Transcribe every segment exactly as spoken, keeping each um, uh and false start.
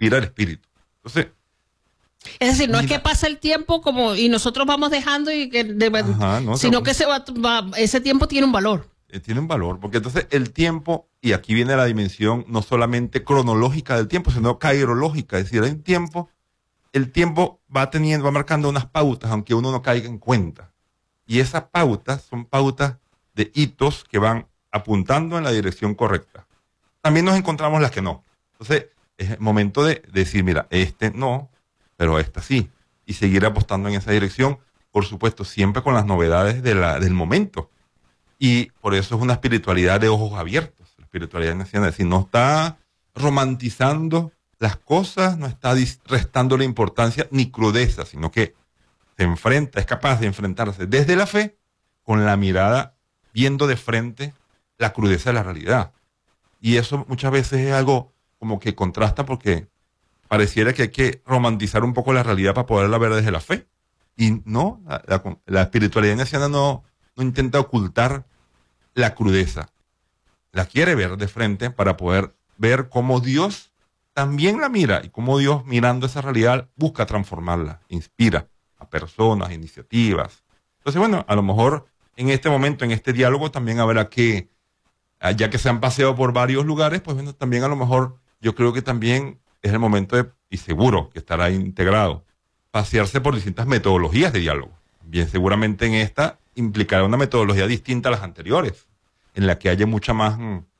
inspira el espíritu. Entonces, es decir, no mira, es que pasa el tiempo como y nosotros vamos dejando y que de, ajá, no, sino no, que se va, va, ese tiempo tiene un valor. eh, tiene un valor, porque entonces el tiempo, y aquí viene la dimensión no solamente cronológica del tiempo, sino cairológica, es decir, hay un tiempo, el tiempo va teniendo, va marcando unas pautas, aunque uno no caiga en cuenta. Y esas pautas son pautas de hitos que van apuntando en la dirección correcta. También nos encontramos las que no. Entonces, es el momento de decir, mira, este no, pero esta sí. Y seguir apostando en esa dirección, por supuesto, siempre con las novedades de la, del momento. Y por eso es una espiritualidad de ojos abiertos. La espiritualidad naciana, es decir, no está romantizando las cosas, no está restando la importancia ni crudeza, sino que se enfrenta, es capaz de enfrentarse desde la fe con la mirada viendo de frente la crudeza de la realidad. Y eso muchas veces es algo como que contrasta porque pareciera que hay que romantizar un poco la realidad para poderla ver desde la fe. Y no, la, la, la espiritualidad ignaciana no, no intenta ocultar la crudeza. La quiere ver de frente para poder ver cómo Dios también la mira y cómo Dios, mirando esa realidad, busca transformarla, inspira a personas, iniciativas. Entonces, bueno, a lo mejor en este momento, en este diálogo, también habrá que, ya que se han paseado por varios lugares, pues bueno, también a lo mejor yo creo que también es el momento de, y seguro que estará integrado, pasearse por distintas metodologías de diálogo. Bien, seguramente en esta implicará una metodología distinta a las anteriores, en la que haya mucha más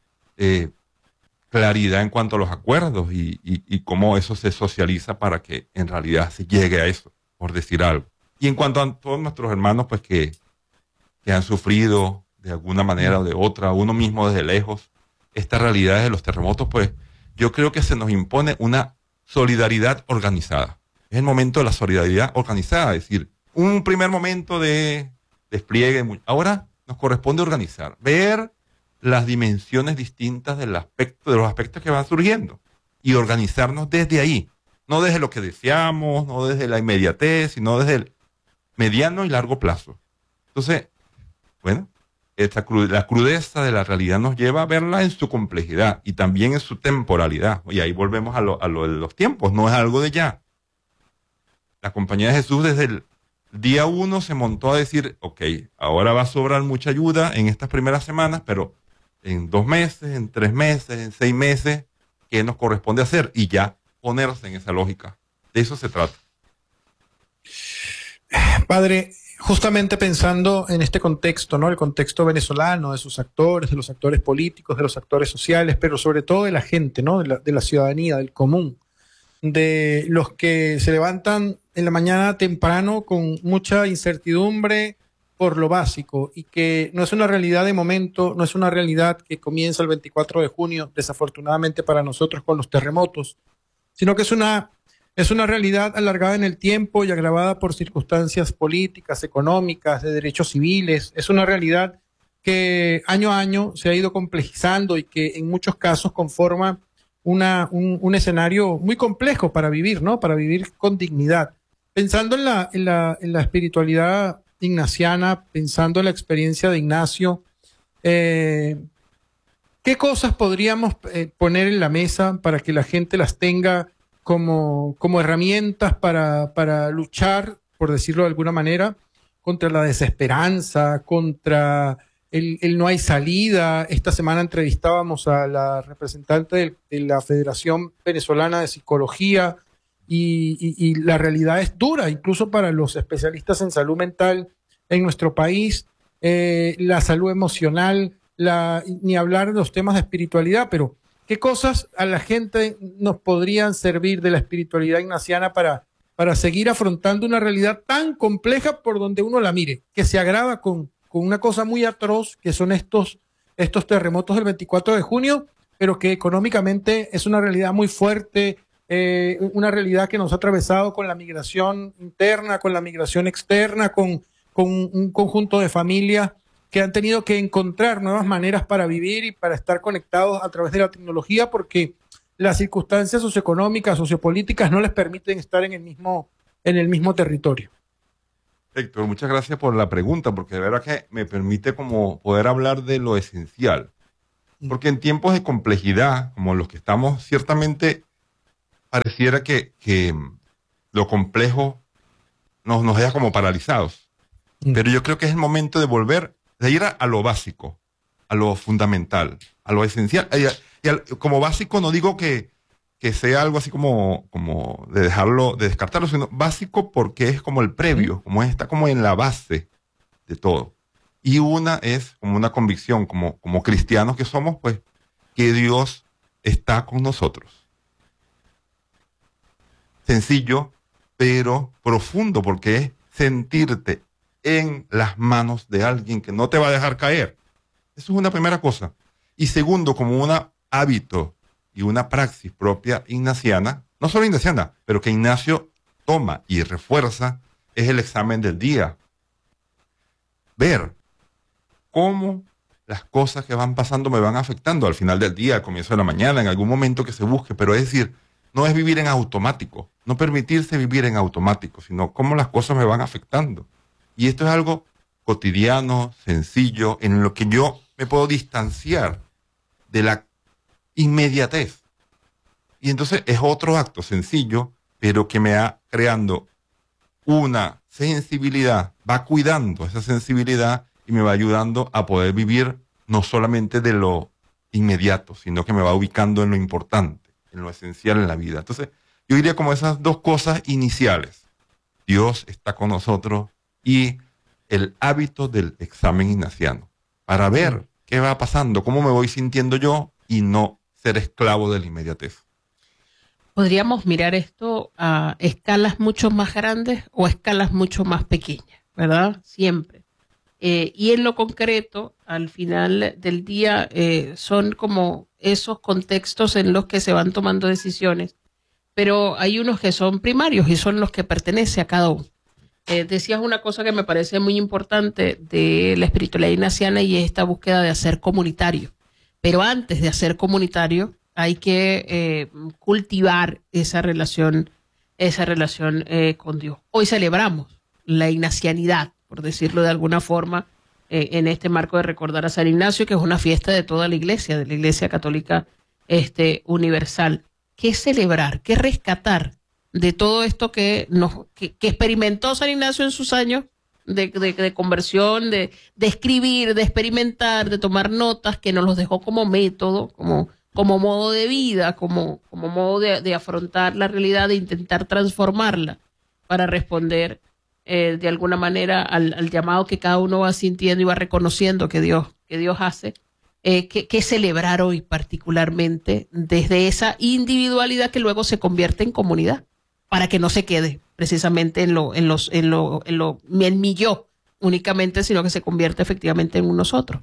eh, claridad en cuanto a los acuerdos y, y, y cómo eso se socializa para que en realidad se llegue a eso, por decir algo. Y en cuanto a todos nuestros hermanos, pues que, que han sufrido de alguna manera o de otra, uno mismo desde lejos, estas realidades de los terremotos, pues yo creo que se nos impone una solidaridad organizada. Es el momento de la solidaridad organizada, es decir, un primer momento de despliegue. Ahora nos corresponde organizar, ver las dimensiones distintas del aspecto, de los aspectos que van surgiendo y organizarnos desde ahí, no desde lo que deseamos, no desde la inmediatez, sino desde el mediano y largo plazo. Entonces, bueno, esta cru- la crudeza de la realidad nos lleva a verla en su complejidad y también en su temporalidad. Y ahí volvemos a lo, a lo de los tiempos, no es algo de ya. La Compañía de Jesús desde el día uno se montó a decir, ok, ahora va a sobrar mucha ayuda en estas primeras semanas, pero en dos meses, en tres meses, en seis meses, ¿qué nos corresponde hacer? Y ya ponerse en esa lógica. De eso se trata. Padre, justamente pensando en este contexto, ¿no? El contexto venezolano, de sus actores, de los actores políticos, de los actores sociales, pero sobre todo de la gente, ¿no? De la, de la ciudadanía, del común, de los que se levantan en la mañana temprano con mucha incertidumbre por lo básico y que no es una realidad de momento, no es una realidad que comienza el veinticuatro de junio, desafortunadamente para nosotros con los terremotos, sino que es una, es una realidad alargada en el tiempo y agravada por circunstancias políticas, económicas, de derechos civiles. Es una realidad que año a año se ha ido complejizando y que en muchos casos conforma una, un, un escenario muy complejo para vivir, ¿no? Para vivir con dignidad. Pensando en la, en la, en la espiritualidad ignaciana, pensando en la experiencia de Ignacio, eh, ¿qué cosas podríamos eh, poner en la mesa para que la gente las tenga como, como herramientas para, para luchar, por decirlo de alguna manera, contra la desesperanza, contra el, el no hay salida? Esta semana entrevistábamos a la representante de, de la Federación Venezolana de Psicología y, y, y la realidad es dura, incluso para los especialistas en salud mental en nuestro país, eh, la salud emocional, la, ni hablar de los temas de espiritualidad, pero ¿qué cosas a la gente nos podrían servir de la espiritualidad ignaciana para, para seguir afrontando una realidad tan compleja por donde uno la mire, que se agrava con, con una cosa muy atroz, que son estos, estos terremotos del veinticuatro de junio, pero que económicamente es una realidad muy fuerte, eh, una realidad que nos ha atravesado con la migración interna, con la migración externa, con, con un conjunto de familias que han tenido que encontrar nuevas maneras para vivir y para estar conectados a través de la tecnología, porque las circunstancias socioeconómicas, sociopolíticas no les permiten estar en el mismo, en el mismo territorio. Héctor, muchas gracias por la pregunta, porque de verdad que me permite como poder hablar de lo esencial. Porque en tiempos de complejidad, como los que estamos, ciertamente pareciera que, que lo complejo nos, nos deja como paralizados. Mm. Pero yo creo que es el momento de volver, de ir a, a lo básico, a lo fundamental, a lo esencial. Y, a, y a, como básico no digo que, que sea algo así como, como de dejarlo, de descartarlo, sino básico porque es como el previo, como está como en la base de todo. Y una es como una convicción, como, como cristianos que somos, pues, que Dios está con nosotros. Sencillo, pero profundo, porque es sentirte en las manos de alguien que no te va a dejar caer. Eso es una primera cosa. Y segundo, como un hábito y una praxis propia ignaciana, no solo ignaciana, pero que Ignacio toma y refuerza, es el examen del día. Ver cómo las cosas que van pasando me van afectando al final del día, al comienzo de la mañana, en algún momento que se busque, pero es decir, no es vivir en automático, no permitirse vivir en automático, sino cómo las cosas me van afectando. Y esto es algo cotidiano, sencillo, en lo que yo me puedo distanciar de la inmediatez. Y entonces es otro acto sencillo, pero que me va creando una sensibilidad, va cuidando esa sensibilidad y me va ayudando a poder vivir no solamente de lo inmediato, sino que me va ubicando en lo importante, en lo esencial en la vida. Entonces, yo diría como esas dos cosas iniciales. Dios está con nosotros y el hábito del examen ignaciano, para ver qué va pasando, cómo me voy sintiendo yo y no ser esclavo de la inmediatez. Podríamos mirar esto a escalas mucho más grandes o a escalas mucho más pequeñas, ¿verdad? Siempre. Eh, y en lo concreto, al final del día, eh, son como esos contextos en los que se van tomando decisiones, pero hay unos que son primarios y son los que pertenece a cada uno. Eh, decías una cosa que me parece muy importante de la espiritualidad ignaciana y es esta búsqueda de hacer comunitario. Pero antes de hacer comunitario, hay que eh, cultivar esa relación, esa relación eh, con Dios. Hoy celebramos la ignacianidad, por decirlo de alguna forma, eh, en este marco de recordar a San Ignacio, que es una fiesta de toda la iglesia, de la Iglesia Católica este, Universal. ¿Qué celebrar? ¿Qué rescatar de todo esto que, nos, que, que experimentó San Ignacio en sus años de, de, de conversión, de, de escribir, de experimentar, de tomar notas, que nos los dejó como método, como, como modo de vida, como, como modo de, de afrontar la realidad, de intentar transformarla para responder Eh, de alguna manera al, al llamado que cada uno va sintiendo y va reconociendo que Dios, que Dios hace, eh, que, que celebrar hoy particularmente desde esa individualidad que luego se convierte en comunidad, para que no se quede precisamente en lo, en los, en lo, en lo, en mi yo únicamente, sino que se convierte efectivamente en un nosotros.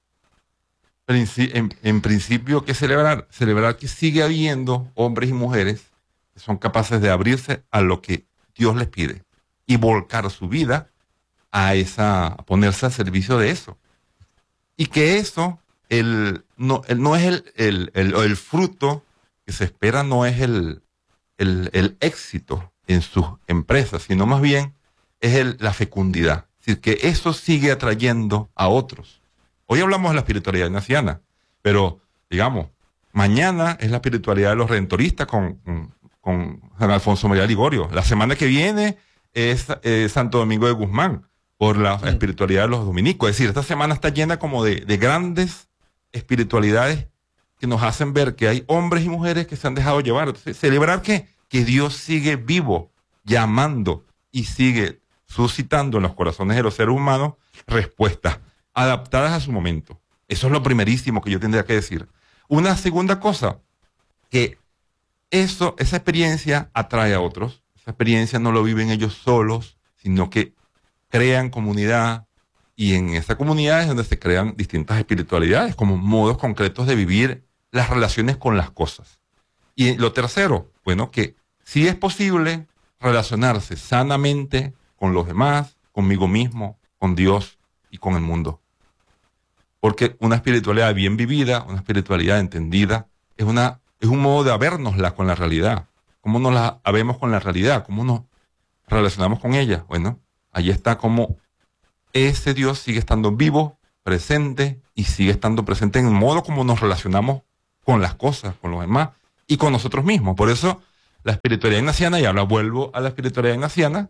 En, en principio, ¿qué celebrar? Celebrar que sigue habiendo hombres y mujeres que son capaces de abrirse a lo que Dios les pide y volcar su vida a esa, a ponerse al servicio de eso. Y que eso, el, no, el, no es el, el, el, el fruto que se espera, no es el, el, el éxito en sus empresas, sino más bien es el, la fecundidad. Es decir, que eso sigue atrayendo a otros. Hoy hablamos de la espiritualidad ignaciana, pero, digamos, mañana es la espiritualidad de los redentoristas con, con, con San Alfonso María Ligorio. La semana que viene es eh, Santo Domingo de Guzmán, por la sí. espiritualidad de los dominicos. Es decir, esta semana está llena como de, de grandes espiritualidades que nos hacen ver que hay hombres y mujeres que se han dejado llevar. Entonces, celebrar que, que Dios sigue vivo, llamando y sigue suscitando en los corazones de los seres humanos respuestas adaptadas a su momento. Eso es lo primerísimo que yo tendría que decir. Una segunda cosa, que eso, esa experiencia atrae a otros. Esa experiencia no lo viven ellos solos, sino que crean comunidad, y en esa comunidad es donde se crean distintas espiritualidades, como modos concretos de vivir las relaciones con las cosas. Y lo tercero, bueno, que sí es posible relacionarse sanamente con los demás, conmigo mismo, con Dios y con el mundo. Porque una espiritualidad bien vivida, una espiritualidad entendida, es, una, es un modo de habérnosla con la realidad. ¿Cómo nos la habemos con la realidad? ¿Cómo nos relacionamos con ella? Bueno, ahí está como ese Dios sigue estando vivo, presente, y sigue estando presente en el modo como nos relacionamos con las cosas, con los demás y con nosotros mismos. Por eso La espiritualidad ignaciana, y ahora vuelvo a la espiritualidad ignaciana,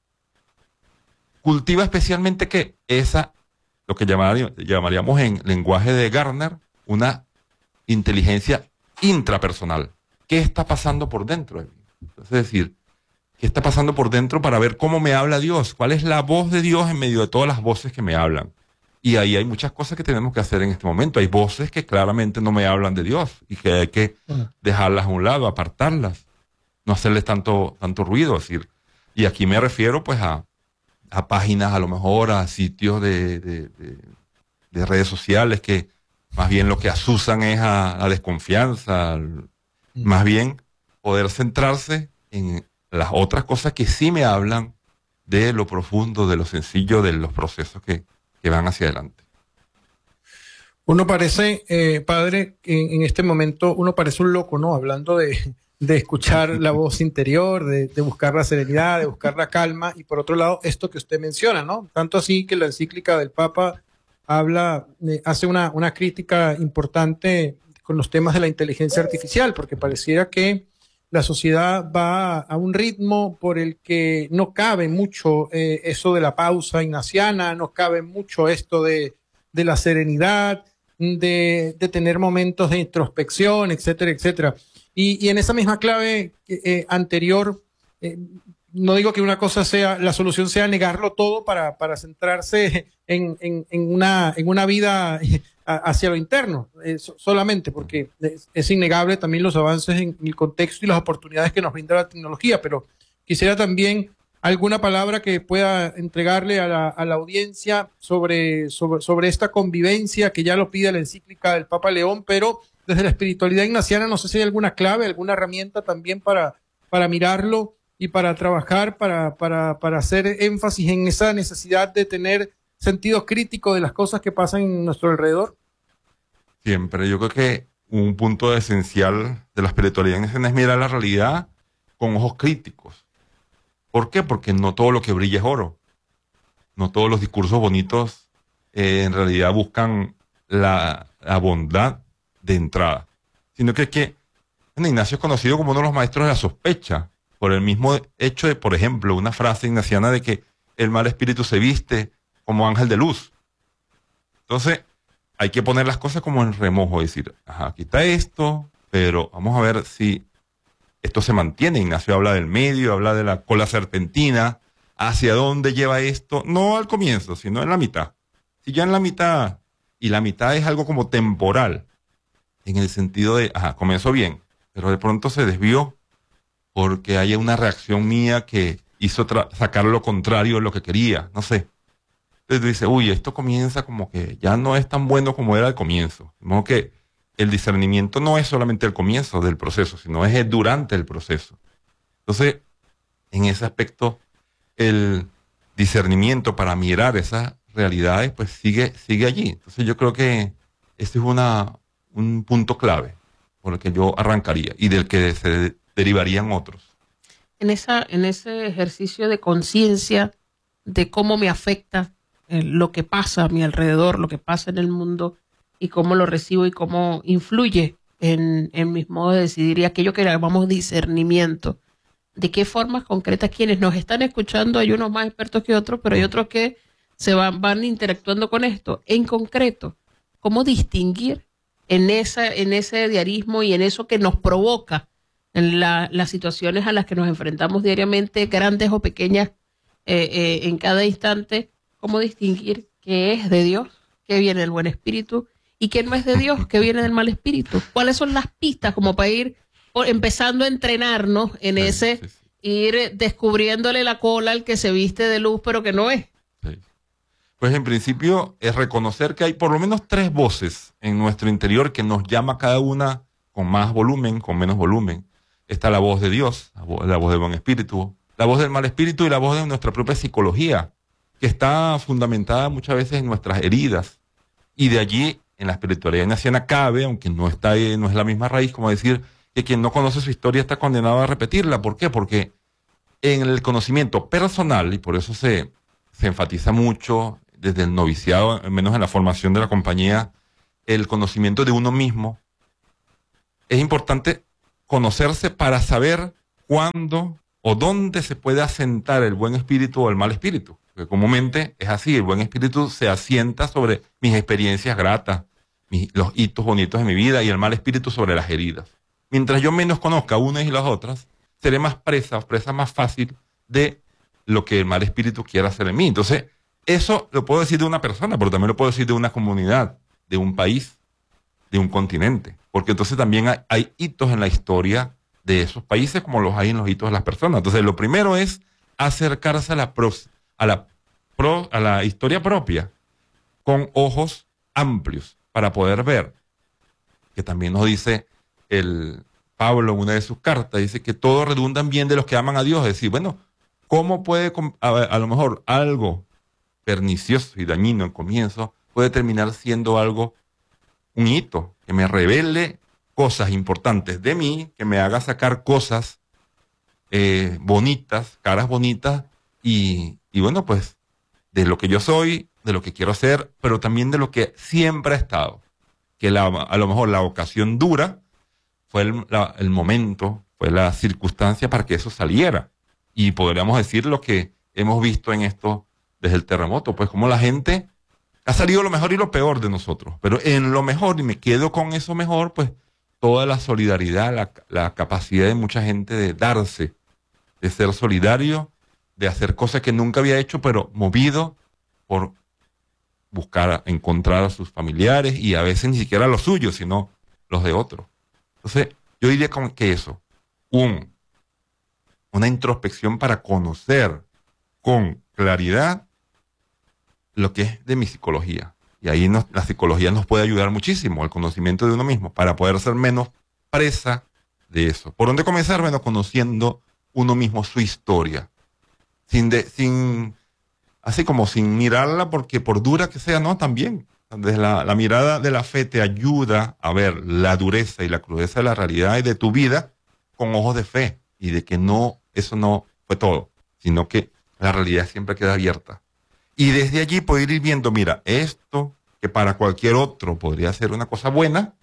cultiva especialmente que esa, lo que llamaríamos, llamaríamos en lenguaje de Gardner, una inteligencia intrapersonal. ¿Qué está pasando por dentro de mí? Es decir, ¿qué está pasando por dentro para ver cómo me habla Dios? ¿Cuál es la voz de Dios en medio de todas las voces que me hablan? Y ahí hay muchas cosas que tenemos que hacer en este momento. Hay voces que claramente no me hablan de Dios y que hay que dejarlas a un lado, apartarlas, no hacerles tanto, tanto ruido. Es decir, y aquí me refiero pues a, a páginas, a lo mejor a sitios de, de, de, de redes sociales que más bien lo que asusan es a la desconfianza, al, más bien poder centrarse en las otras cosas que sí me hablan de lo profundo, de lo sencillo, de los procesos que, que van hacia adelante. Uno parece, eh, padre, en, en este momento uno parece un loco, ¿no? Hablando de, de escuchar la voz interior, de, de buscar la serenidad, de buscar la calma, y por otro lado, esto que usted menciona, ¿no? Tanto así que la encíclica del Papa habla, eh, hace una, una crítica importante con los temas de la inteligencia artificial, porque pareciera que la sociedad va a un ritmo por el que no cabe mucho eh, eso de la pausa ignaciana, no cabe mucho esto de, de la serenidad, de, de tener momentos de introspección, etcétera, etcétera. Y, y en esa misma clave eh, anterior, eh, no digo que una cosa sea, la solución sea negarlo todo para, para centrarse en, en, en, una, en una vida hacia lo interno, eh, solamente, porque es, es innegable también los avances en el contexto y las oportunidades que nos brinda la tecnología, pero quisiera también alguna palabra que pueda entregarle a la, a la audiencia sobre, sobre, sobre esta convivencia que ya lo pide la encíclica del Papa León, pero desde la espiritualidad ignaciana, no sé si hay alguna clave, alguna herramienta también para, para mirarlo y para trabajar, para, para, para hacer énfasis en esa necesidad de tener sentido crítico de las cosas que pasan en nuestro alrededor. Siempre, yo creo que un punto esencial de la espiritualidad es mirar la realidad con ojos críticos. ¿Por qué? Porque no todo lo que brilla es oro. No todos los discursos bonitos eh, en realidad buscan la, la bondad de entrada. Sino que, que bueno, Ignacio es conocido como uno de los maestros de la sospecha, por el mismo hecho de, por ejemplo, una frase ignaciana de que el mal espíritu se viste como ángel de luz. Entonces, hay que poner las cosas como en remojo, decir, ajá, aquí está esto, pero vamos a ver si esto se mantiene. Ignacio habla del medio, habla de la cola serpentina, hacia dónde lleva esto, no al comienzo, sino en la mitad. Si ya en la mitad, y la mitad es algo como temporal, en el sentido de, ajá, comenzó bien, pero de pronto se desvió porque hay una reacción mía que hizo sacar lo contrario de lo que quería, no sé. Entonces dice, uy, esto comienza como que ya no es tan bueno como era al comienzo. De modo que el discernimiento no es solamente el comienzo del proceso, sino es durante el proceso. Entonces, en ese aspecto, el discernimiento para mirar esas realidades, pues sigue, sigue allí. Entonces yo creo que este es una, un punto clave por el que yo arrancaría y del que se derivarían otros. En, esa, en ese ejercicio de conciencia de cómo me afecta eh, lo que pasa a mi alrededor, lo que pasa en el mundo y cómo lo recibo y cómo influye en, en mis modos de decidir y aquello que llamamos discernimiento. De qué formas concretas quienes nos están escuchando, hay unos más expertos que otros, pero hay otros que se van, van interactuando con esto. En concreto, cómo distinguir en, esa, en ese diarismo y en eso que nos provoca en la, las situaciones a las que nos enfrentamos diariamente, grandes o pequeñas, eh, eh, en cada instante, cómo distinguir qué es de Dios, qué viene del buen espíritu y qué no es de Dios, qué viene del mal espíritu. ¿Cuáles son las pistas como para ir empezando a entrenarnos en sí, ese, sí, sí. ir descubriéndole la cola al que se viste de luz pero que no es? Sí. Pues en principio es reconocer que hay por lo menos tres voces en nuestro interior que nos llama cada una con más volumen, con menos volumen. Está la voz de Dios, la voz, la voz del buen espíritu, la voz del mal espíritu y la voz de nuestra propia psicología, que está fundamentada muchas veces en nuestras heridas. Y de allí, en la espiritualidad ignaciana cabe, aunque no está ahí, no es la misma raíz, como decir que quien no conoce su historia está condenado a repetirla. ¿Por qué? Porque en el conocimiento personal, y por eso se, se enfatiza mucho desde el noviciado, al menos en la formación de la compañía, el conocimiento de uno mismo, es importante conocerse para saber cuándo o dónde se puede asentar el buen espíritu o el mal espíritu. Porque comúnmente es así, el buen espíritu se asienta sobre mis experiencias gratas, mis, los hitos bonitos de mi vida, y el mal espíritu sobre las heridas. Mientras yo menos conozca unas y las otras, seré más presa, presa más fácil de lo que el mal espíritu quiera hacer en mí. Entonces, eso lo puedo decir de una persona, pero también lo puedo decir de una comunidad, de un país, de un continente. Porque entonces también hay, hay hitos en la historia de esos países como los hay en los hitos de las personas. Entonces, lo primero es acercarse a la, pro, a la, pro, a la historia propia con ojos amplios para poder ver, que también nos dice el Pablo en una de sus cartas, dice que todo redunda en bien de los que aman a Dios. Es decir, bueno, ¿cómo puede, a, a lo mejor, algo pernicioso y dañino en comienzo puede terminar siendo algo, un hito, que me revele cosas importantes de mí, que me haga sacar cosas eh, bonitas, caras bonitas, y, y bueno, pues, de lo que yo soy, de lo que quiero hacer, pero también de lo que siempre ha estado. Que la, a lo mejor la ocasión dura fue el, la, el momento, fue la circunstancia para que eso saliera. Y podríamos decir lo que hemos visto en esto desde el terremoto, pues como la gente ha salido lo mejor y lo peor de nosotros, pero en lo mejor, y me quedo con eso mejor, pues toda la solidaridad, la, la capacidad de mucha gente de darse, de ser solidario, de hacer cosas que nunca había hecho, pero movido por buscar, encontrar a sus familiares, y a veces ni siquiera los suyos, sino los de otros. Entonces, yo diría como que eso, un, una introspección para conocer con claridad lo que es de mi psicología. Y ahí nos, la psicología nos puede ayudar muchísimo, el conocimiento de uno mismo, para poder ser menos presa de eso. ¿Por dónde comenzar? Bueno, conociendo uno mismo su historia. Sin, de, sin así como sin mirarla, porque por dura que sea, no, también. Desde la, la mirada de la fe te ayuda a ver la dureza y la crudeza de la realidad y de tu vida con ojos de fe, y de que no, eso no fue todo, sino que la realidad siempre queda abierta. Y desde allí poder ir viendo, mira, esto que para cualquier otro podría ser una cosa buena,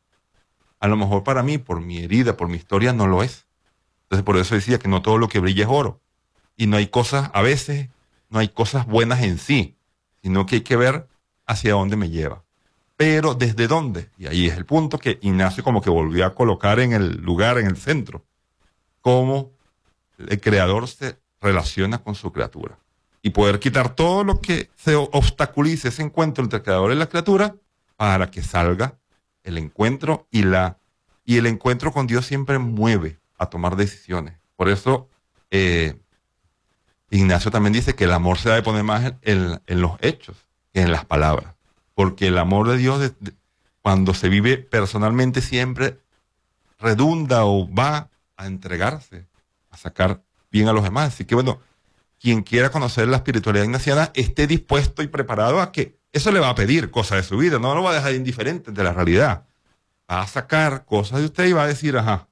a lo mejor para mí, por mi herida, por mi historia, no lo es. Entonces por eso decía que no todo lo que brilla es oro. Y no hay cosas, a veces, no hay cosas buenas en sí, sino que hay que ver hacia dónde me lleva. Pero ¿desde dónde? Y ahí es el punto que Ignacio como que volvió a colocar en el lugar, en el centro. Cómo el creador se relaciona con su criatura. Y poder quitar todo lo que se obstaculice ese encuentro entre el creador y la criatura para que salga el encuentro, y, la, y el encuentro con Dios siempre mueve a tomar decisiones. Por eso eh, Ignacio también dice que el amor se debe poner más en, en, en los hechos que en las palabras. Porque el amor de Dios, de, de, cuando se vive personalmente, siempre redunda o va a entregarse, a sacar bien a los demás. Así que bueno, quien quiera conocer la espiritualidad ignaciana esté dispuesto y preparado a que eso le va a pedir cosas de su vida, no lo va a dejar indiferente de la realidad. Va a sacar cosas de usted y va a decir, ajá.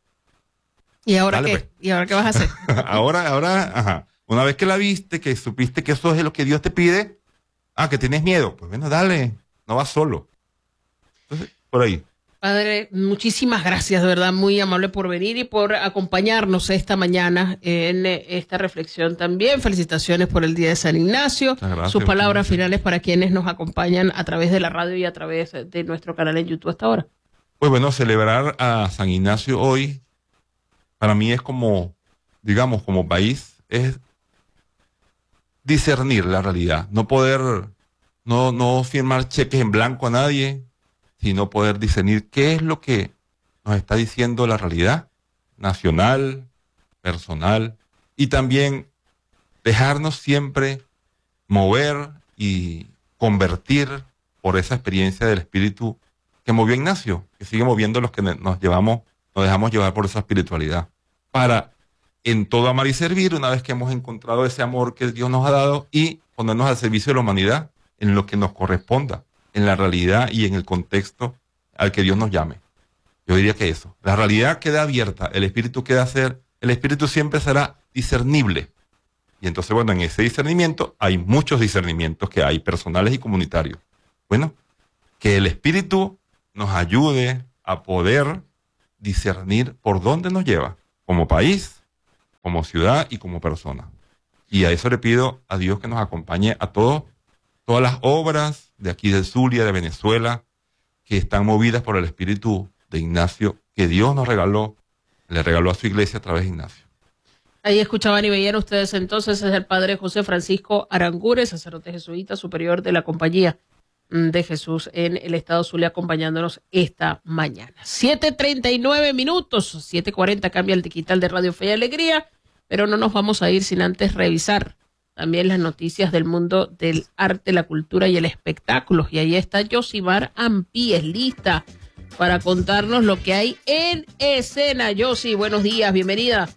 ¿Y ahora dale, qué? pues. ¿Y ahora qué vas a hacer? ahora, ahora, ajá. Una vez que la viste, que supiste que eso es lo que Dios te pide, ah, que tienes miedo, pues bueno, dale, no vas solo. Entonces, por ahí. Padre, muchísimas gracias, de verdad, muy amable por venir y por acompañarnos esta mañana en esta reflexión también. Felicitaciones por el Día de San Ignacio. Gracias, Sus palabras gracias. finales para quienes nos acompañan a través de la radio y a través de nuestro canal en YouTube hasta ahora. Pues bueno, celebrar a San Ignacio hoy, para mí es como, digamos, como país, es discernir la realidad. No poder, no, no firmar cheques en blanco a nadie, sino poder discernir qué es lo que nos está diciendo la realidad nacional, personal, y también dejarnos siempre mover y convertir por esa experiencia del espíritu que movió a Ignacio, que sigue moviendo los que nos llevamos, nos dejamos llevar por esa espiritualidad, para en todo amar y servir, una vez que hemos encontrado ese amor que Dios nos ha dado, y ponernos al servicio de la humanidad en lo que nos corresponda, en la realidad y en el contexto al que Dios nos llame. Yo diría que eso. La realidad queda abierta, el espíritu queda ser, el espíritu siempre será discernible. Y entonces, bueno, en ese discernimiento hay muchos discernimientos que hay, personales y comunitarios. Bueno, que el espíritu nos ayude a poder discernir por dónde nos lleva, como país, como ciudad y como persona. Y a eso le pido a Dios que nos acompañe a todos, todas las obras de aquí de Zulia, de Venezuela, que están movidas por el espíritu de Ignacio, que Dios nos regaló, le regaló a su iglesia a través de Ignacio. Ahí escuchaban y veían ustedes entonces, es el padre José Francisco Arangures, sacerdote jesuita superior de la Compañía de Jesús en el estado Zulia, acompañándonos esta mañana. siete treinta y nueve minutos, siete cuarenta cambia el digital de Radio Fe y Alegría, pero no nos vamos a ir sin antes revisar también las noticias del mundo del arte, la cultura y el espectáculo. Y ahí está Yosimar Ampíes, lista para contarnos lo que hay en escena. Yosi, buenos días, bienvenida.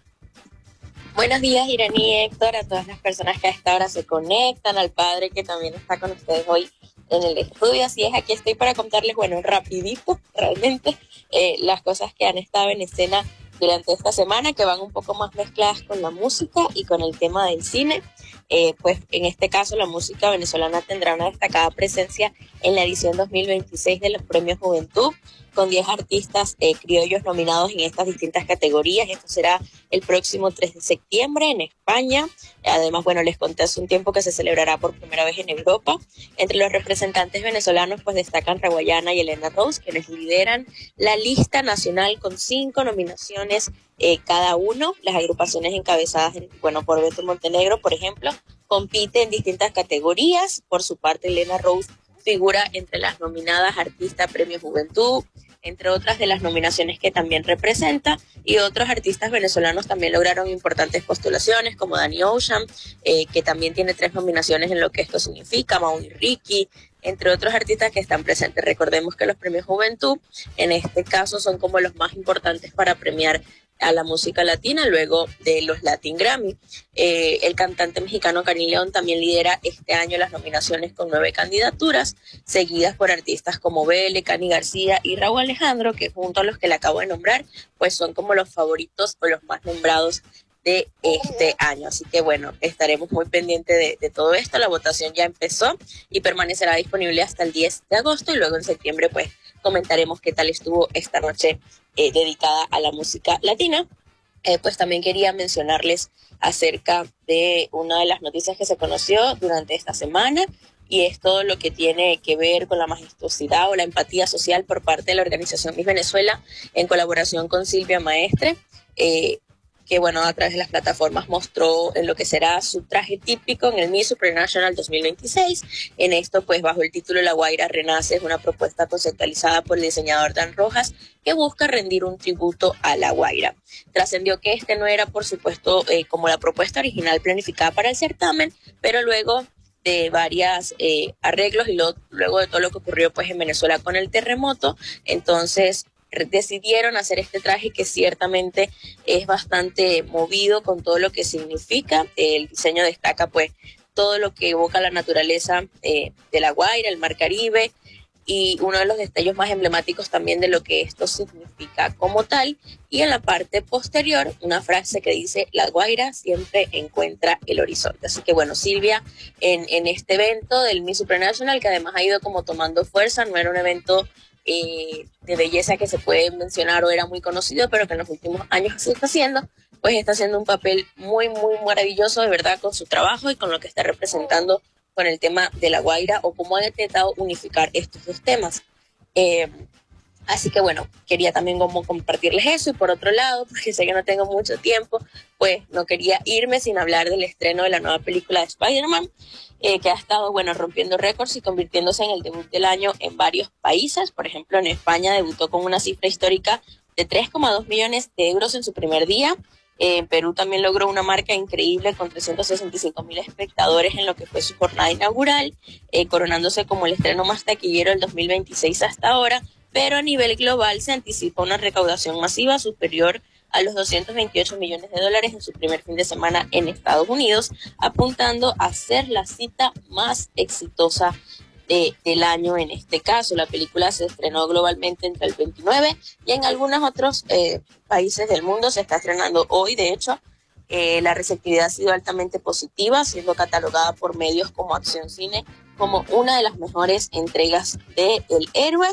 Buenos días, Iraní, Héctor, a todas las personas que a esta hora se conectan, al padre que también está con ustedes hoy en el estudio. Así es, aquí estoy para contarles, bueno, rapidito, realmente, eh, las cosas que han estado en escena durante esta semana, que van un poco más mezcladas con la música y con el tema del cine. Eh, pues en este caso la música venezolana tendrá una destacada presencia en la edición dos mil veintiséis de los Premios Juventud, con diez artistas eh, criollos nominados en estas distintas categorías. Esto será el próximo tres de septiembre en España. Además, bueno, les conté hace un tiempo que se celebrará por primera vez en Europa. Entre los representantes venezolanos, pues destacan Rawayana y Elena Rose, quienes lideran la lista nacional con cinco nominaciones eh, cada uno. Las agrupaciones encabezadas, en, bueno, por Beto Montenegro, por ejemplo, compiten en distintas categorías. Por su parte, Elena Rose figura entre las nominadas Artista Premio Juventud, entre otras de las nominaciones que también representa, y otros artistas venezolanos también lograron importantes postulaciones, como Danny Ocean, eh, que también tiene tres nominaciones en lo que esto significa, Maui Ricky, entre otros artistas que están presentes. Recordemos que los Premios Juventud, en este caso, son como los más importantes para premiar a la música latina, luego de los Latin Grammy. Eh, el cantante mexicano Karim León también lidera este año las nominaciones con nueve candidaturas, seguidas por artistas como Bele, Cani García y Raúl Alejandro, que junto a los que le acabo de nombrar, pues son como los favoritos o los más nombrados de este año. Así que bueno, estaremos muy pendientes de, de todo esto. La votación ya empezó y permanecerá disponible hasta el diez de agosto, y luego en septiembre pues comentaremos qué tal estuvo esta noche eh, dedicada a la música latina. Eh, pues también quería mencionarles acerca de una de las noticias que se conoció durante esta semana, y es todo lo que tiene que ver con la majestuosidad o la empatía social por parte de la organización Miss Venezuela, en colaboración con Silvia Maestre, eh, que bueno, a través de las plataformas mostró en lo que será su traje típico en el Miss Supranational dos mil veintiséis. En esto, pues bajo el título La Guaira Renace, es una propuesta conceptualizada por el diseñador Dan Rojas, que busca rendir un tributo a La Guaira. Trascendió que este no era, por supuesto, eh, como la propuesta original planificada para el certamen, pero luego de varios eh, arreglos y lo, luego de todo lo que ocurrió pues en Venezuela con el terremoto, entonces decidieron hacer este traje que ciertamente es bastante movido con todo lo que significa. El diseño destaca pues todo lo que evoca la naturaleza eh, de La Guaira, el Mar Caribe, y uno de los detalles más emblemáticos también de lo que esto significa como tal. Y en la parte posterior, una frase que dice: La Guaira siempre encuentra el horizonte. Así que bueno, Silvia, en, en este evento del Miss Supranational, que además ha ido como tomando fuerza, no era un evento Eh, de belleza que se puede mencionar o era muy conocido, pero que en los últimos años se está haciendo, pues está haciendo un papel muy, muy maravilloso, de verdad, con su trabajo y con lo que está representando con el tema de La Guaira, o cómo ha intentado unificar estos dos temas. Eh, así que bueno, quería también como compartirles eso. Y por otro lado, porque sé que no tengo mucho tiempo, pues no quería irme sin hablar del estreno de la nueva película de Spider-Man, Eh, que ha estado, bueno, rompiendo récords y convirtiéndose en el debut del año en varios países. Por ejemplo, en España debutó con una cifra histórica de tres coma dos millones de euros en su primer día. Eh, en Perú también logró una marca increíble con trescientos sesenta y cinco mil espectadores en lo que fue su jornada inaugural, eh, coronándose como el estreno más taquillero del dos mil veintiséis hasta ahora, pero a nivel global se anticipa una recaudación masiva superior a los doscientos veintiocho millones de dólares en su primer fin de semana en Estados Unidos, apuntando a ser la cita más exitosa de, del año en este caso. La película se estrenó globalmente entre el veintinueve y en algunos otros eh, países del mundo se está estrenando hoy. De hecho, eh, la receptividad ha sido altamente positiva, siendo catalogada por medios como Acción Cine como una de las mejores entregas de El Héroe.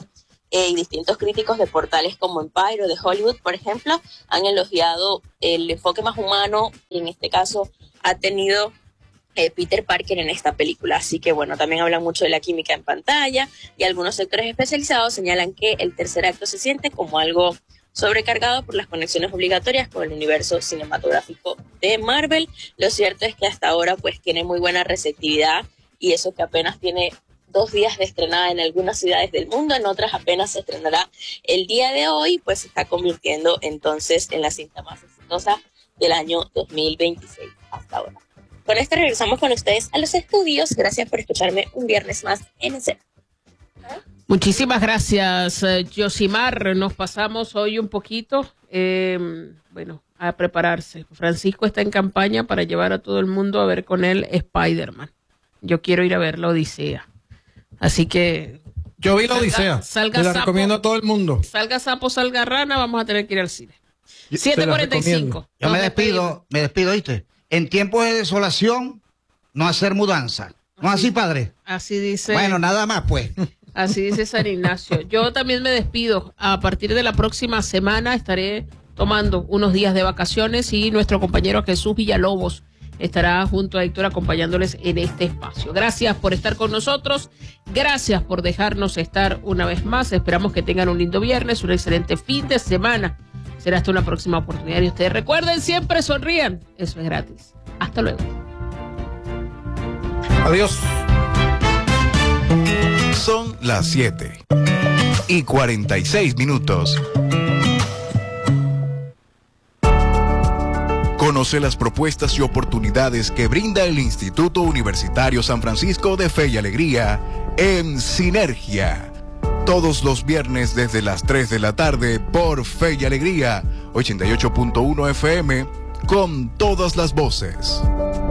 eh, y distintos críticos de portales como Empire o de Hollywood, por ejemplo, han elogiado el enfoque más humano y en este caso ha tenido eh, Peter Parker en esta película. Así que bueno, también hablan mucho de la química en pantalla y algunos sectores especializados señalan que el tercer acto se siente como algo sobrecargado por las conexiones obligatorias con el universo cinematográfico de Marvel. Lo cierto es que hasta ahora pues tiene muy buena receptividad y eso que apenas tiene dos días de estrenada en algunas ciudades del mundo, en otras apenas se estrenará el día de hoy, pues se está convirtiendo entonces en la cinta más exitosa del año dos mil veintiséis hasta ahora. Con esto regresamos con ustedes a los estudios. Gracias por escucharme un viernes más en Escena. Muchísimas gracias, Yosimar. Nos pasamos hoy un poquito, eh, bueno, a prepararse. Francisco está en campaña para llevar a todo el mundo a ver con él Spider-Man. Yo quiero ir a ver la Odisea. Así que... Yo vi la salga, Odisea. Salga Te la sapo, recomiendo a todo el mundo. Salga sapo, salga rana, vamos a tener que ir al cine. siete cuarenta y cinco. Yo me despido, me despido, ¿viste? En tiempos de desolación, no hacer mudanza. ¿No así, padre? Así dice. Bueno, nada más, pues. Así dice San Ignacio. Yo también me despido. A partir de la próxima semana estaré tomando unos días de vacaciones y nuestro compañero Jesús Villalobos estará junto a Héctor acompañándoles en este espacio. Gracias por estar con nosotros. Gracias por dejarnos estar una vez más. Esperamos que tengan un lindo viernes, un excelente fin de semana. Será hasta una próxima oportunidad. Y ustedes recuerden, siempre sonrían. Eso es gratis. Hasta luego. Adiós. Son las siete y cuarenta y seis minutos. Conoce las propuestas y oportunidades que brinda el Instituto Universitario San Francisco de Fe y Alegría en Sinergia. Todos los viernes desde las tres de la tarde por Fe y Alegría, ochenta y ocho punto uno F M, con todas las voces.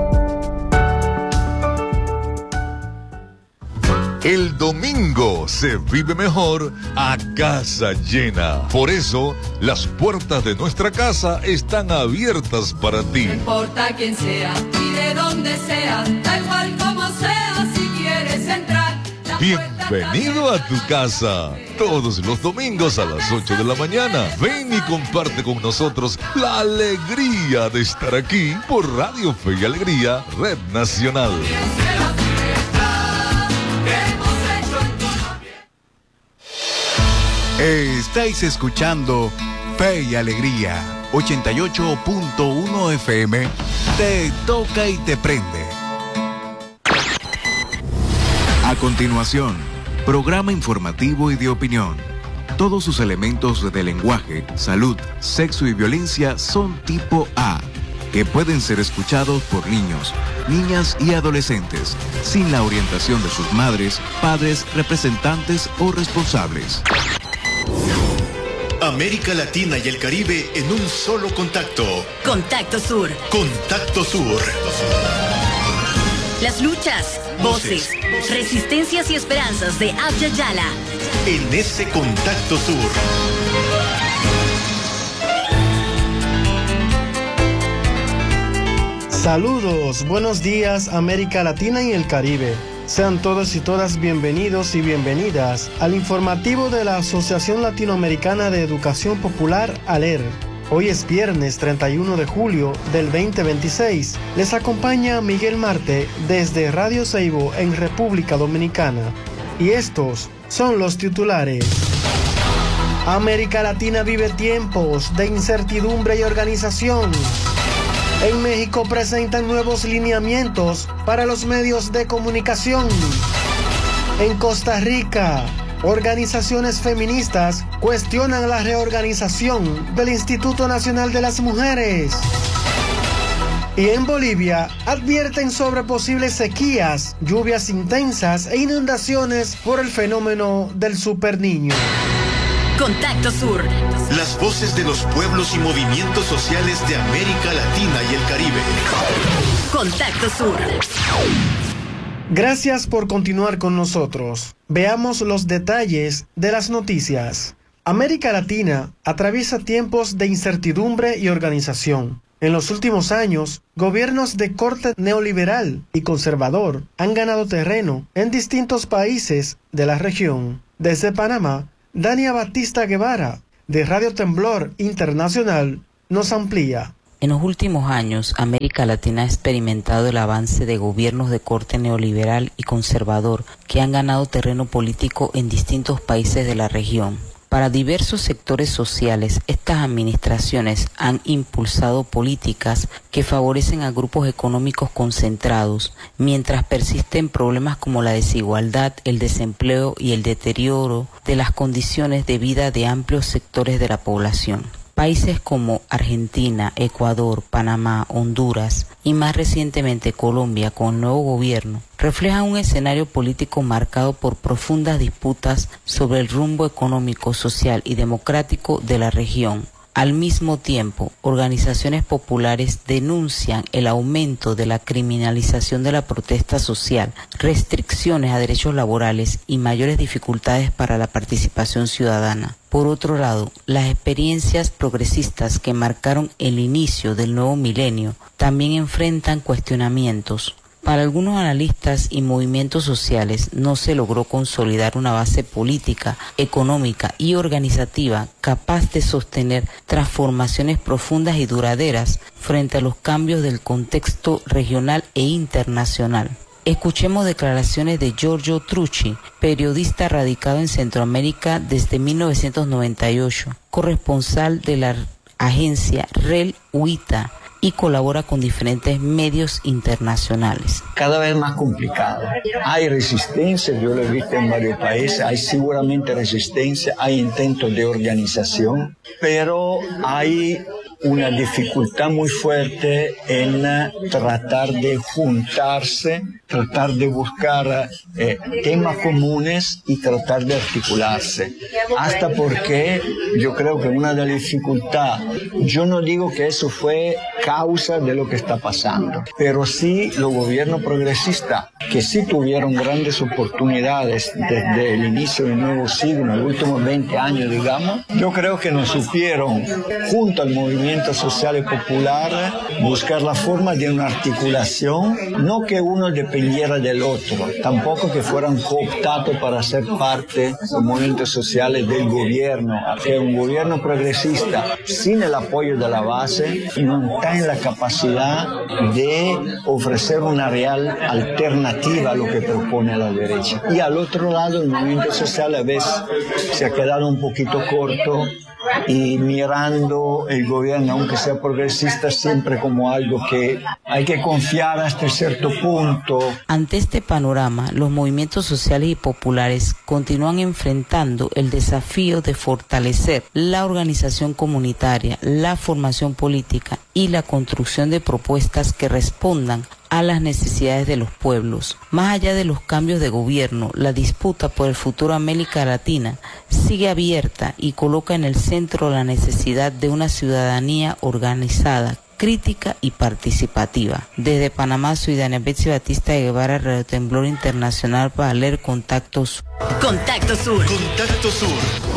El domingo se vive mejor a casa llena. Por eso, las puertas de nuestra casa están abiertas para ti. No importa quién sea y de dónde sea, da igual como sea, si quieres entrar. Bienvenido a tu casa. Todos los domingos a las ocho de la mañana. Ven y comparte con nosotros la alegría de estar aquí por Radio Fe y Alegría, Red Nacional. Estáis escuchando Fe y Alegría, ochenta y ocho punto uno F M, te toca y te prende. A continuación, programa informativo y de opinión. Todos sus elementos de lenguaje, salud, sexo y violencia son tipo A, que pueden ser escuchados por niños, niñas y adolescentes, sin la orientación de sus madres, padres, representantes o responsables. América Latina y el Caribe en un solo contacto. Contacto Sur. Contacto Sur. Las luchas, voces, resistencias y esperanzas de Abya Yala. En ese Contacto Sur. Saludos, buenos días América Latina y el Caribe. Sean todos y todas bienvenidos y bienvenidas al informativo de la Asociación Latinoamericana de Educación Popular, ALER. Hoy es viernes treinta y uno de julio del veinte veintiséis. Les acompaña Miguel Marte desde Radio Seibo en República Dominicana. Y estos son los titulares. América Latina vive tiempos de incertidumbre y organización. En México presentan nuevos lineamientos para los medios de comunicación. En Costa Rica, organizaciones feministas cuestionan la reorganización del Instituto Nacional de las Mujeres. Y en Bolivia, advierten sobre posibles sequías, lluvias intensas e inundaciones por el fenómeno del superniño. Contacto Sur. Las voces de los pueblos y movimientos sociales de América Latina y el Caribe. Contacto Sur. Gracias por continuar con nosotros. Veamos los detalles de las noticias. América Latina atraviesa tiempos de incertidumbre y organización. En los últimos años, gobiernos de corte neoliberal y conservador han ganado terreno en distintos países de la región. Desde Panamá, Dania Batista Guevara, de Radio Temblor Internacional, nos amplía. En los últimos años, América Latina ha experimentado el avance de gobiernos de corte neoliberal y conservador que han ganado terreno político en distintos países de la región. Para diversos sectores sociales, estas administraciones han impulsado políticas que favorecen a grupos económicos concentrados, mientras persisten problemas como la desigualdad, el desempleo y el deterioro de las condiciones de vida de amplios sectores de la población. Países como Argentina, Ecuador, Panamá, Honduras y más recientemente Colombia con el nuevo gobierno reflejan un escenario político marcado por profundas disputas sobre el rumbo económico, social y democrático de la región. Al mismo tiempo, organizaciones populares denuncian el aumento de la criminalización de la protesta social, restricciones a derechos laborales y mayores dificultades para la participación ciudadana. Por otro lado, las experiencias progresistas que marcaron el inicio del nuevo milenio también enfrentan cuestionamientos. Para algunos analistas y movimientos sociales no se logró consolidar una base política, económica y organizativa capaz de sostener transformaciones profundas y duraderas frente a los cambios del contexto regional e internacional. Escuchemos declaraciones de Giorgio Trucci, periodista radicado en Centroamérica desde mil novecientos noventa y ocho, corresponsal de la agencia Rel UITA, y colabora con diferentes medios internacionales. Cada vez más complicado. Hay resistencia, yo lo he visto en varios países, hay seguramente resistencia, hay intentos de organización, pero hay una dificultad muy fuerte en tratar de juntarse, tratar de buscar eh, temas comunes y tratar de articularse. Hasta porque yo creo que una de las dificultades, yo no digo que eso fue causa de lo que está pasando, pero sí los gobiernos progresistas, que sí tuvieron grandes oportunidades desde el inicio del nuevo siglo, en los últimos veinte años, digamos, yo creo que no supieron, junto al movimiento social y popular, buscar la forma de una articulación, no que uno dependiera del otro, tampoco que fueran cooptados para ser parte de los movimientos sociales del gobierno, que un gobierno progresista sin el apoyo de la base no está en la capacidad de ofrecer una real alternativa a lo que propone la derecha. Y al otro lado, el movimiento social a veces se ha quedado un poquito corto y mirando el gobierno, aunque sea progresista, siempre como algo que hay que confiar hasta cierto punto. Ante este panorama, los movimientos sociales y populares continúan enfrentando el desafío de fortalecer la organización comunitaria, la formación política y la construcción de propuestas que respondan a las necesidades de los pueblos. Más allá de los cambios de gobierno, la disputa por el futuro de América Latina sigue abierta y coloca en el centro la necesidad de una ciudadanía organizada, crítica y participativa. Desde Panamá, soy Dania Betsy Batista de Guevara, Radio Temblor Internacional, para leer Contacto Sur. Contacto Sur. Contacto Sur.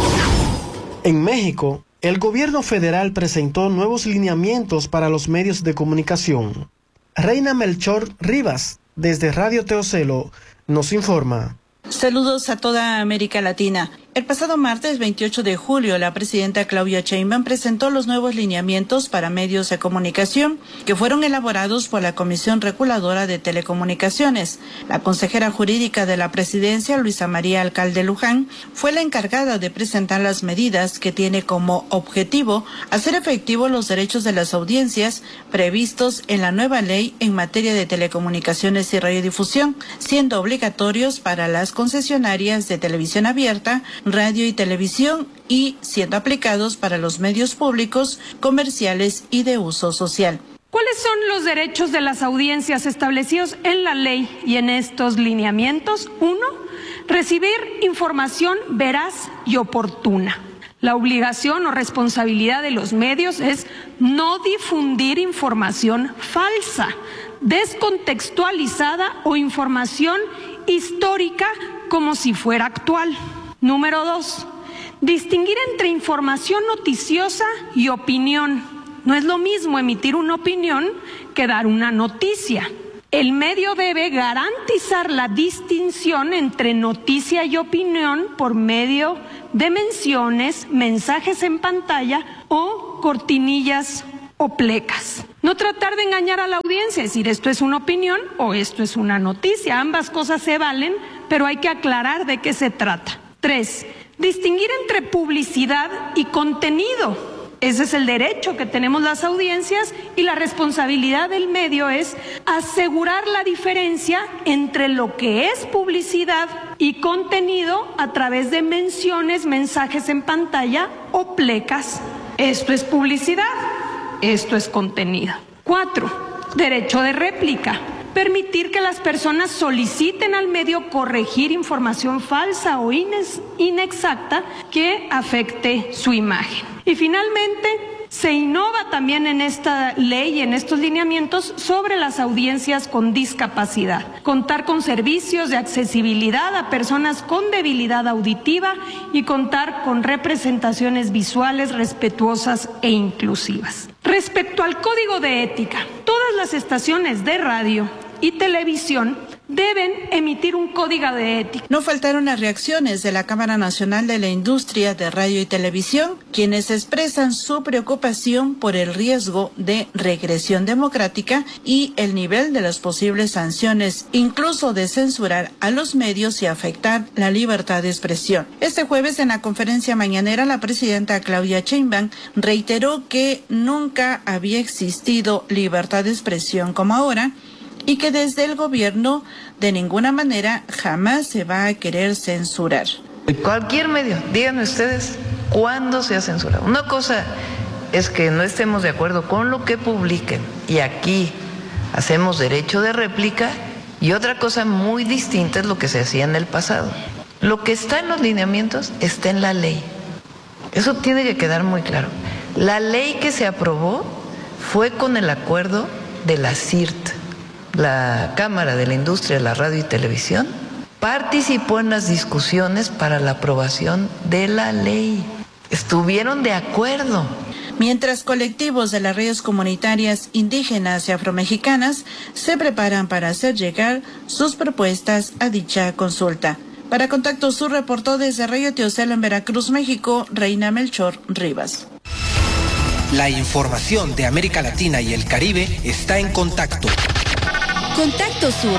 En México, el gobierno federal presentó nuevos lineamientos para los medios de comunicación. Reina Melchor Rivas, desde Radio Teocelo, nos informa. Saludos a toda América Latina. El pasado martes veintiocho de julio, la presidenta Claudia Sheinbaum presentó los nuevos lineamientos para medios de comunicación que fueron elaborados por la Comisión Reguladora de Telecomunicaciones. La consejera jurídica de la presidencia, Luisa María Alcalde Luján, fue la encargada de presentar las medidas que tiene como objetivo hacer efectivos los derechos de las audiencias previstos en la nueva ley en materia de telecomunicaciones y radiodifusión, siendo obligatorios para las concesionarias de televisión abierta, radio y televisión y siendo aplicados para los medios públicos, comerciales y de uso social. ¿Cuáles son los derechos de las audiencias establecidos en la ley y en estos lineamientos? Uno, recibir información veraz y oportuna. La obligación o responsabilidad de los medios es no difundir información falsa, descontextualizada o información histórica como si fuera actual. Número dos, distinguir entre información noticiosa y opinión. No es lo mismo emitir una opinión que dar una noticia. El medio debe garantizar la distinción entre noticia y opinión por medio de menciones, mensajes en pantalla o cortinillas o plecas. No tratar de engañar a la audiencia, es decir, esto es una opinión o esto es una noticia. Ambas cosas se valen, pero hay que aclarar de qué se trata. Tres, distinguir entre publicidad y contenido. Ese es el derecho que tenemos las audiencias y la responsabilidad del medio es asegurar la diferencia entre lo que es publicidad y contenido a través de menciones, mensajes en pantalla o plecas. Esto es publicidad, esto es contenido. Cuatro, derecho de réplica. Permitir que las personas soliciten al medio corregir información falsa o inexacta que afecte su imagen. Y finalmente, se innova también en esta ley y en estos lineamientos sobre las audiencias con discapacidad. Contar con servicios de accesibilidad a personas con debilidad auditiva y contar con representaciones visuales respetuosas e inclusivas. Respecto al código de ética, todas las estaciones de radio y televisión deben emitir un código de ética. No faltaron las reacciones de la Cámara Nacional de la Industria de Radio y Televisión, quienes expresan su preocupación por el riesgo de regresión democrática y el nivel de las posibles sanciones, incluso de censurar a los medios y afectar la libertad de expresión. Este jueves, en la conferencia mañanera, la presidenta Claudia Sheinbaum reiteró que nunca había existido libertad de expresión como ahora, y que desde el gobierno de ninguna manera jamás se va a querer censurar. Cualquier medio, díganme ustedes, ¿cuándo se ha censurado? Una cosa es que no estemos de acuerdo con lo que publiquen y aquí hacemos derecho de réplica, y otra cosa muy distinta es lo que se hacía en el pasado. Lo que está en los lineamientos está en la ley. Eso tiene que quedar muy claro. La ley que se aprobó fue con el acuerdo de la C I R T. La Cámara de la Industria de la Radio y Televisión participó en las discusiones para la aprobación de la ley. Estuvieron de acuerdo. Mientras colectivos de las redes comunitarias indígenas y afromexicanas se preparan para hacer llegar sus propuestas a dicha consulta. Para Contacto Sur, reportó desde Radio Teocelo en Veracruz, México, Reina Melchor Rivas. La información de América Latina y el Caribe está en Contacto. Contacto Sur.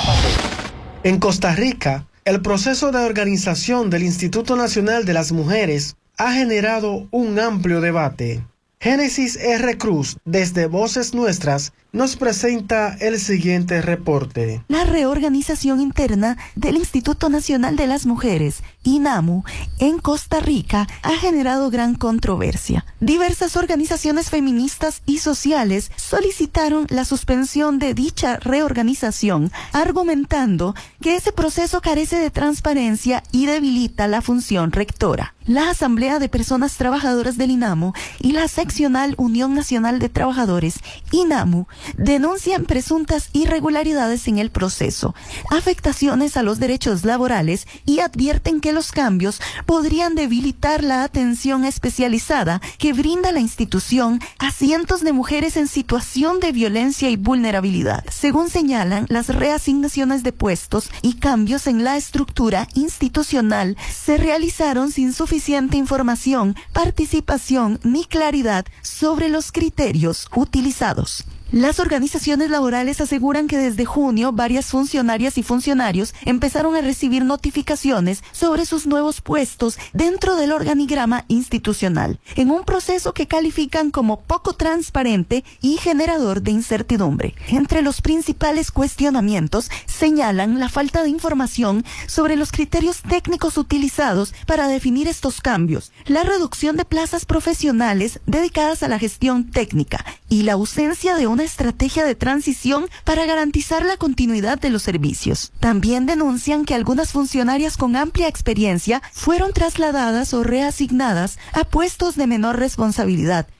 En Costa Rica, el proceso de organización del Instituto Nacional de las Mujeres ha generado un amplio debate. Génesis R. Cruz, desde Voces Nuestras, nos presenta el siguiente reporte. La reorganización interna del Instituto Nacional de las Mujeres, INAMU, en Costa Rica ha generado gran controversia. Diversas organizaciones feministas y sociales solicitaron la suspensión de dicha reorganización, argumentando que ese proceso carece de transparencia y debilita la función rectora. La Asamblea de Personas Trabajadoras del INAMU y la seccional Unión Nacional de Trabajadores, INAMU, denuncian presuntas irregularidades en el proceso, afectaciones a los derechos laborales y advierten que los cambios podrían debilitar la atención especializada que brinda la institución a cientos de mujeres en situación de violencia y vulnerabilidad. Según señalan, las reasignaciones de puestos y cambios en la estructura institucional se realizaron sin suficiente información, participación ni claridad sobre los criterios utilizados. Las organizaciones laborales aseguran que desde junio varias funcionarias y funcionarios empezaron a recibir notificaciones sobre sus nuevos puestos dentro del organigrama institucional, en un proceso que califican como poco transparente y generador de incertidumbre. Entre los principales cuestionamientos señalan la falta de información sobre los criterios técnicos utilizados para definir estos cambios, la reducción de plazas profesionales dedicadas a la gestión técnica y la ausencia de una estrategia de transición para garantizar la continuidad de los servicios. También denuncian que algunas funcionarias con amplia experiencia fueron trasladadas o reasignadas a puestos de menor responsabilidad,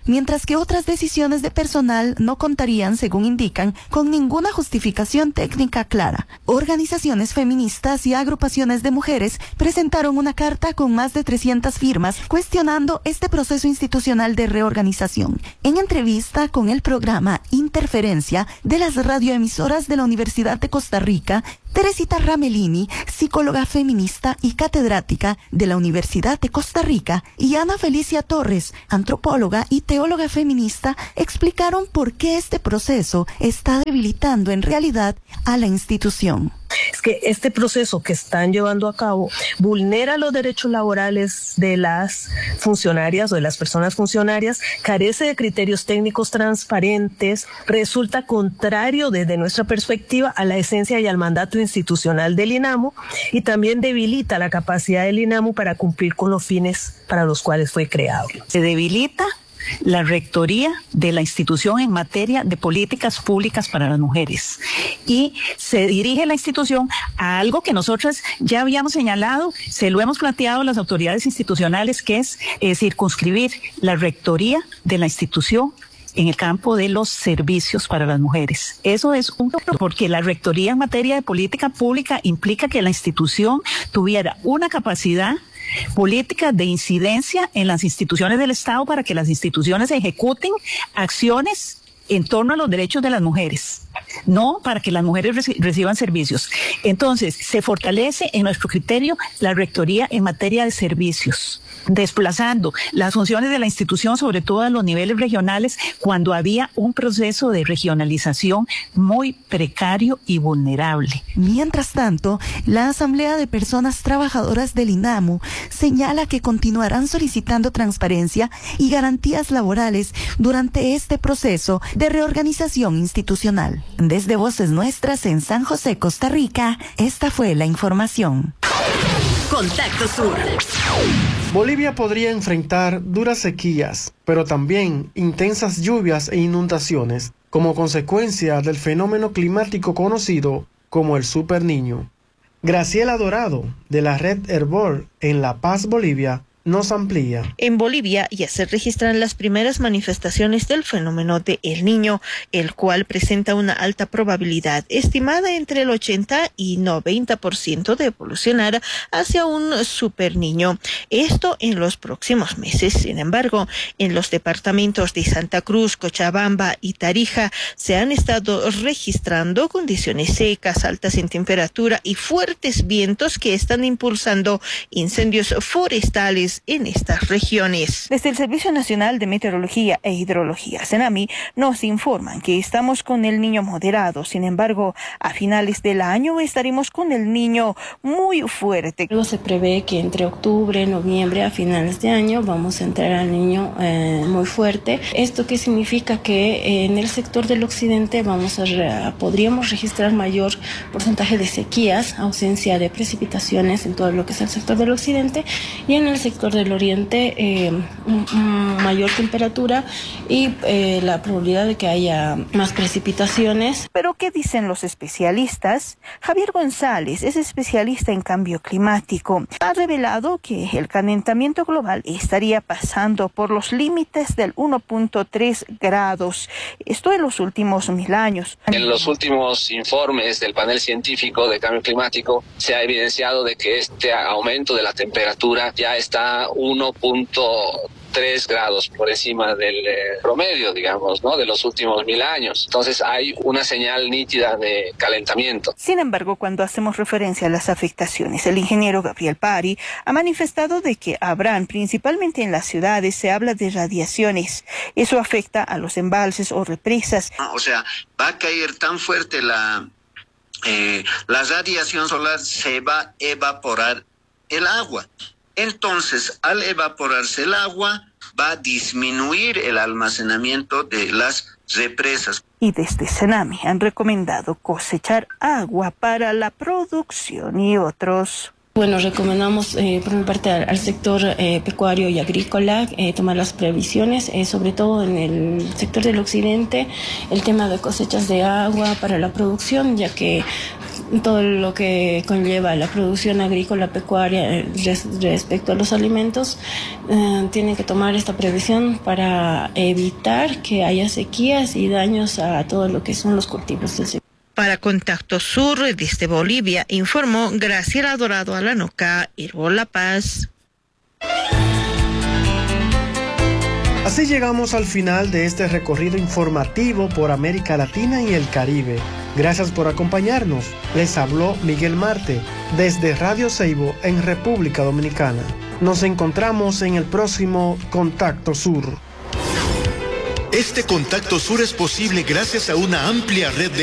mientras que otras decisiones de personal no contarían, según indican, con ninguna justificación técnica clara. Organizaciones feministas y agrupaciones de mujeres presentaron una carta con más de trescientas firmas cuestionando este proceso institucional de reorganización. En entrevista con el programa Interferencia de las radioemisoras de la Universidad de Costa Rica, Teresita Ramelini, psicóloga feminista y catedrática de la Universidad de Costa Rica, y Ana Felicia Torres, antropóloga y teóloga feminista, explicaron por qué este proceso está debilitando en realidad a la institución. Es que este proceso que están llevando a cabo vulnera los derechos laborales de las funcionarias o de las personas funcionarias, carece de criterios técnicos transparentes, resulta contrario desde nuestra perspectiva a la esencia y al mandato institucional del INAMU, y también debilita la capacidad del INAMU para cumplir con los fines para los cuales fue creado. Se debilita la rectoría de la institución en materia de políticas públicas para las mujeres, y se dirige la institución a algo que nosotros ya habíamos señalado, se lo hemos planteado a las autoridades institucionales, que es eh, circunscribir la rectoría de la institución en el campo de los servicios para las mujeres. Eso es un porque la rectoría en materia de política pública implica que la institución tuviera una capacidad política de incidencia en las instituciones del Estado para que las instituciones ejecuten acciones en torno a los derechos de las mujeres, no para que las mujeres reci- reciban servicios. Entonces, se fortalece en nuestro criterio la rectoría en materia de servicios, desplazando las funciones de la institución, sobre todo a los niveles regionales, cuando había un proceso de regionalización muy precario y vulnerable. Mientras tanto, la Asamblea de Personas Trabajadoras del INAMU señala que continuarán solicitando transparencia y garantías laborales durante este proceso de reorganización institucional. Desde Voces Nuestras en San José, Costa Rica, esta fue la información. Contacto Sur. Bolivia podría enfrentar duras sequías, pero también intensas lluvias e inundaciones como consecuencia del fenómeno climático conocido como el Super Niño. Graciela Dorado, de la Red Herbor en La Paz, Bolivia, nos amplía. En Bolivia ya se registran las primeras manifestaciones del fenómeno de El Niño, el cual presenta una alta probabilidad, estimada entre el ochenta y noventa por ciento, de evolucionar hacia un super niño. Esto en los próximos meses. Sin embargo, en los departamentos de Santa Cruz, Cochabamba y Tarija se han estado registrando condiciones secas, altas en temperatura y fuertes vientos que están impulsando incendios forestales en estas regiones. Desde el Servicio Nacional de Meteorología e Hidrología, SENAMI, nos informan que estamos con el niño moderado. Sin embargo, a finales del año estaremos con el niño muy fuerte. Luego se prevé que entre octubre, noviembre, a finales de año, vamos a entrar al niño eh, muy fuerte. ¿Esto qué significa? Que eh, en el sector del occidente vamos a re- podríamos registrar mayor porcentaje de sequías, ausencia de precipitaciones en todo lo que es el sector del occidente, y en el sector del oriente eh, un, un mayor temperatura y eh, la probabilidad de que haya más precipitaciones. Pero ¿qué dicen los especialistas? Javier González es especialista en cambio climático. Ha revelado que el calentamiento global estaría pasando por los límites del uno punto tres grados. Esto en los últimos mil años. En los últimos informes del panel científico de cambio climático se ha evidenciado de que este aumento de la temperatura ya está uno punto tres grados por encima del eh, promedio, digamos, ¿no? de los últimos mil años. Entonces hay una señal nítida de calentamiento. Sin embargo, cuando hacemos referencia a las afectaciones, el ingeniero Gabriel Pari ha manifestado de que habrán, principalmente en las ciudades, se habla de radiaciones. Eso afecta a los embalses o represas. O sea, va a caer tan fuerte la, eh, la radiación solar, se va a evaporar el agua. Entonces, al evaporarse el agua, va a disminuir el almacenamiento de las represas. Y desde SENAMI han recomendado cosechar agua para la producción y otros. Bueno, recomendamos eh, por mi parte al, al sector eh, pecuario y agrícola eh, tomar las previsiones, eh, sobre todo en el sector del occidente, el tema de cosechas de agua para la producción, ya que todo lo que conlleva la producción agrícola, pecuaria res, respecto a los alimentos, eh, tienen que tomar esta previsión para evitar que haya sequías y daños a todo lo que son los cultivos del sector. Para Contacto Sur desde Bolivia, informó Graciela Dorado Alanoca, Irbo La Paz. Así llegamos al final de este recorrido informativo por América Latina y el Caribe. Gracias por acompañarnos. Les habló Miguel Marte desde Radio Seibo en República Dominicana. Nos encontramos en el próximo Contacto Sur. Este Contacto Sur es posible gracias a una amplia red de